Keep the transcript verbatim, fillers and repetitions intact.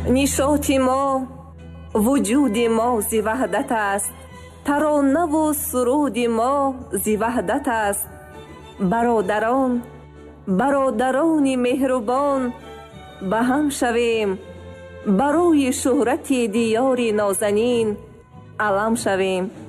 нишоти мо вуҷуди мо зи ваҳдат аст, таронаву суруди мо зи ваҳдат аст. бародарон бародарони меҳрубон ба ҳам шавем, барои шӯҳрати диёри нозанин алам шавем.